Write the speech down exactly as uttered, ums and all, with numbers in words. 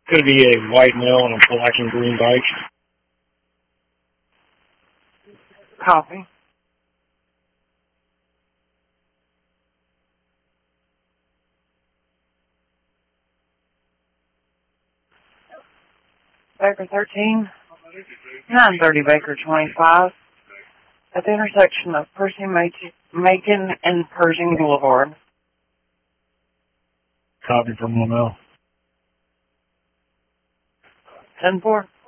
Could be a white male on a black and green bike. Copy. Baker thirteen, nine thirty Baker twenty-five, at the intersection of Percy Macon and Pershing Boulevard. Copy from one L. ten four.